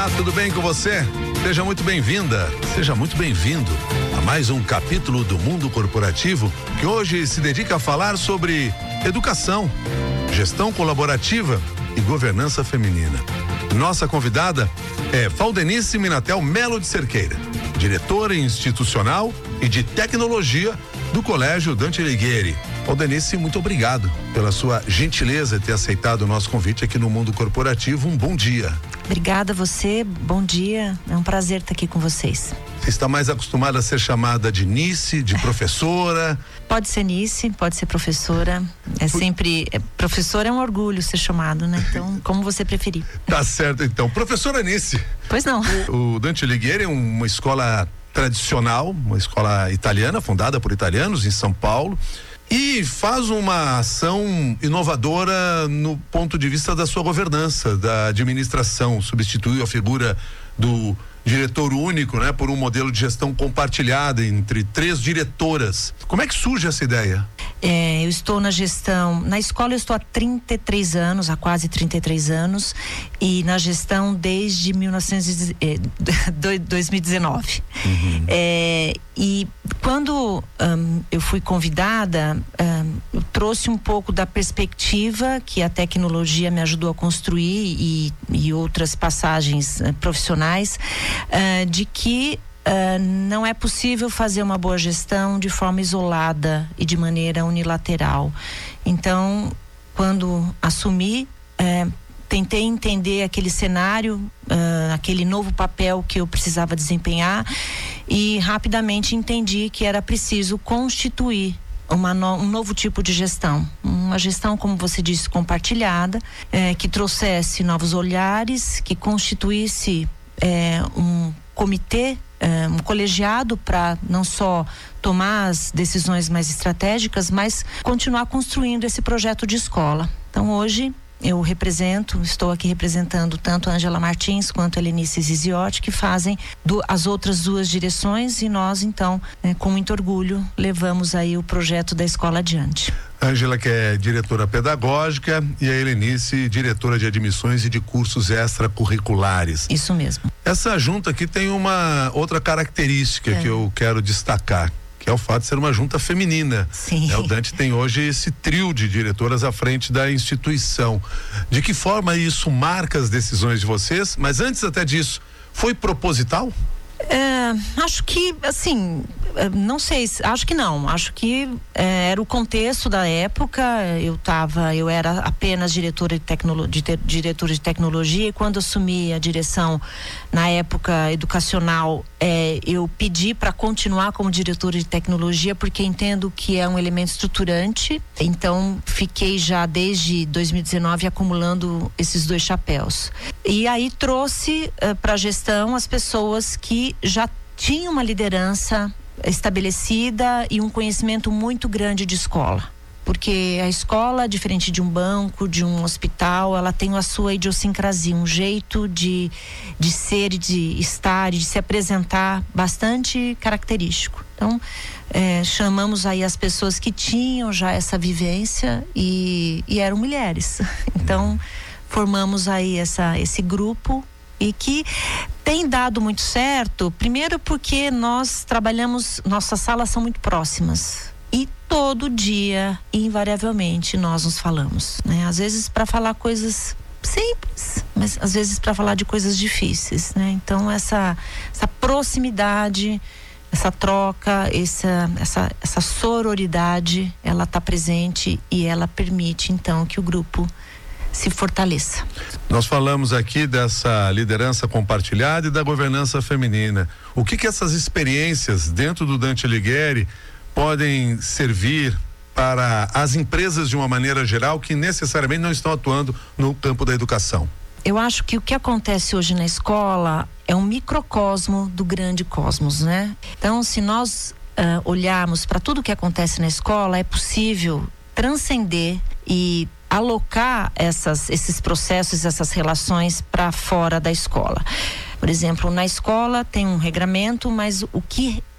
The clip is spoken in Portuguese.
Olá, tudo bem com você? Seja muito bem-vinda, seja muito bem-vindo a mais um capítulo do Mundo Corporativo, que hoje se dedica a falar sobre educação, gestão colaborativa e governança feminina. Nossa convidada é Valdenice Minatel Melo de Cerqueira, diretora institucional e de tecnologia do Colégio Dante Alighieri. Valdenice, muito obrigado pela sua gentileza de ter aceitado o nosso convite aqui no Mundo Corporativo. Um bom dia. Obrigada a você, bom dia, é um prazer estar aqui com vocês. Você está mais acostumada a ser chamada de Nice, de professora? Pode ser Nice, pode ser professora, professora é um orgulho ser chamado, né? Então, como você preferir. Tá certo, então. Professora Nice. Pois não. O Dante Alighieri é uma escola tradicional, uma escola italiana, fundada por italianos em São Paulo, e faz uma ação inovadora no ponto de vista da sua governança, da administração, substituiu a figura do diretor único, né, por um modelo de gestão compartilhada entre 3 diretoras. Como é que surge essa ideia? Eu estou na gestão, na escola eu estou há 33 anos, há quase 33 anos, e na gestão desde 2019. Uhum. E quando eu fui convidada, eu trouxe um pouco da perspectiva que a tecnologia me ajudou a construir e outras passagens profissionais, de que não é possível fazer uma boa gestão de forma isolada e de maneira unilateral. Então, quando assumi, tentei entender aquele cenário, aquele novo papel que eu precisava desempenhar, e rapidamente entendi que era preciso constituir um novo tipo de gestão, uma gestão, como você disse, compartilhada, que trouxesse novos olhares, que constituísse um comitê, um colegiado para não só tomar as decisões mais estratégicas, mas continuar construindo esse projeto de escola. Então hoje estou aqui representando tanto a Ângela Martins quanto a Helenice Ziziotti, que fazem as outras 2 direções, e nós então, com muito orgulho, levamos aí o projeto da escola adiante. Ângela, que é diretora pedagógica, e a Helenice, diretora de admissões e de cursos extracurriculares. Isso mesmo. Essa junta aqui tem uma outra característica que eu quero destacar, que é o fato de ser uma junta feminina. Sim. O Dante tem hoje esse trio de diretoras à frente da instituição. De que forma isso marca as decisões de vocês? Mas antes até disso, foi proposital? Acho que, assim, não sei, acho que não. Acho que era o contexto da época. Eu era apenas diretora de tecnologia, e quando assumi a direção na época educacional, eu pedi para continuar como diretora de tecnologia, porque entendo que é um elemento estruturante. Então, fiquei já desde 2019 acumulando esses 2 chapéus. E aí trouxe para a gestão as pessoas que já tinham uma liderança estabelecida e um conhecimento muito grande de escola. Porque a escola, diferente de um banco, de um hospital, ela tem a sua idiosincrasia, um jeito de ser, de estar e de se apresentar bastante característico. Então, chamamos aí as pessoas que tinham já essa vivência e eram mulheres. Então, formamos aí esse grupo, e que tem dado muito certo, primeiro porque nossas salas são muito próximas. E todo dia, invariavelmente, nós nos falamos, né? Às vezes para falar coisas simples, mas às vezes para falar de coisas difíceis, né? Então essa proximidade, essa troca, essa sororidade, ela está presente, e ela permite então que o grupo se fortaleça. Nós falamos aqui dessa liderança compartilhada e da governança feminina. O que essas experiências dentro do Dante Alighieri podem servir para as empresas de uma maneira geral que necessariamente não estão atuando no campo da educação? Eu acho que o que acontece hoje na escola é um microcosmo do grande cosmos, né? Então, se nós olharmos para tudo que acontece na escola, é possível transcender e alocar esses processos, essas relações para fora da escola. Por exemplo, na escola tem um regramento, mas o que